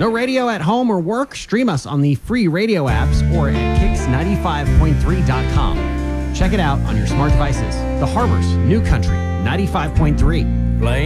No radio at home or work? Stream us on the free radio apps or at kicks95.3.com. Check it out on your smart devices. The Harbor's New Country 95.3.